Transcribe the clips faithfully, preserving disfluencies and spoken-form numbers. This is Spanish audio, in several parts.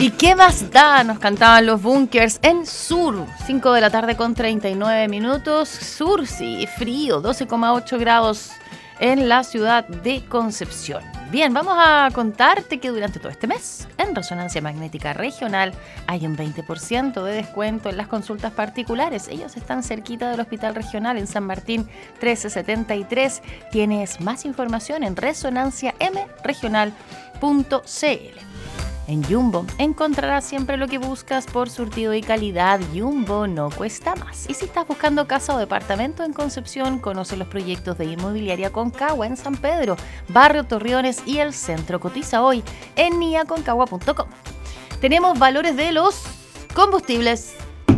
¿Y qué más da? Nos cantaban los Bunkers en Sur, cinco de la tarde con treinta y nueve minutos. Sur, sí, frío, doce coma ocho grados en la ciudad de Concepción. Bien, vamos a contarte que durante todo este mes, en Resonancia Magnética Regional, hay un veinte por ciento de descuento en las consultas particulares. Ellos están cerquita del Hospital Regional en San Martín trece setenta y tres. Tienes más información en resonancia m regional punto c l. En Jumbo encontrarás siempre lo que buscas por surtido y calidad. Jumbo no cuesta más. Y si estás buscando casa o departamento en Concepción, conoce los proyectos de Inmobiliaria Concagua en San Pedro, Barrio Torreones y el Centro. Cotiza hoy en nia concagua punto com. Tenemos valores de los combustibles.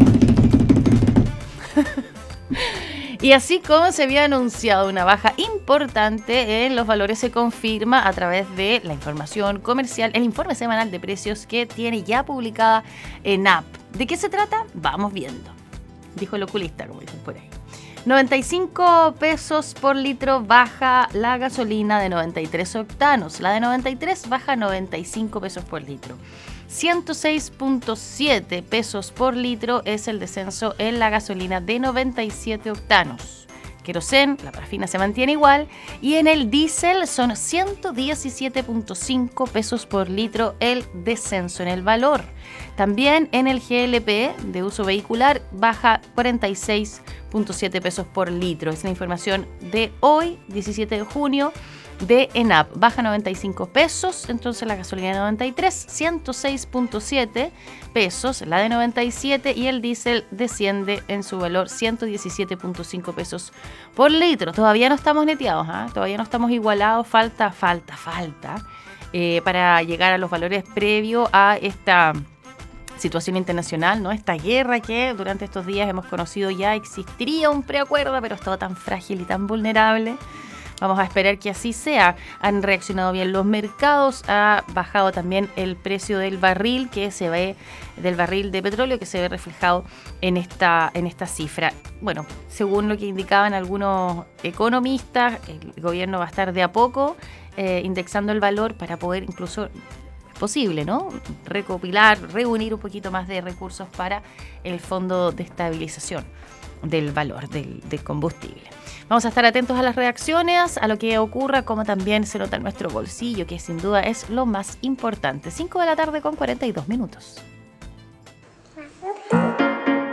Y así como se había anunciado una baja importante en los valores, se confirma a través de la información comercial, el informe semanal de precios que tiene ya publicada en A P. ¿De qué se trata? Vamos viendo, dijo el oculista, como dicen por ahí. noventa y cinco pesos por litro baja la gasolina de noventa y tres octanos. La de noventa y tres baja noventa y cinco pesos por litro. ciento seis punto siete pesos por litro es el descenso en la gasolina de noventa y siete octanos. Querosén, la parafina se mantiene igual, y en el diésel son ciento diecisiete punto cinco pesos por litro el descenso en el valor. También en el G L P de uso vehicular baja cuarenta y seis punto siete pesos por litro. Es la información de hoy, diecisiete de junio, de ENAP. Baja noventa y cinco pesos, entonces la gasolina de noventa y tres, ciento seis punto siete pesos la de noventa y siete, y el diésel desciende en su valor ciento diecisiete punto cinco pesos por litro. Todavía no estamos neteados, ¿eh? Todavía no estamos igualados, falta, falta, falta eh, para llegar a los valores previos a esta situación internacional, ¿no? Esta guerra que durante estos días hemos conocido ya. Existiría un preacuerdo, pero estaba tan frágil y tan vulnerable. Vamos a esperar que así sea. Han reaccionado bien los mercados, ha bajado también el precio del barril que se ve, del barril de petróleo que se ve reflejado en esta, en esta cifra. Bueno, según lo que indicaban algunos economistas, el gobierno va a estar de a poco eh, indexando el valor para poder incluso, es posible, ¿no?, recopilar, reunir un poquito más de recursos para el fondo de estabilización del valor del, del combustible. Vamos a estar atentos a las reacciones, a lo que ocurra, como también se nota en nuestro bolsillo, que sin duda es lo más importante. cinco de la tarde con cuarenta y dos minutos.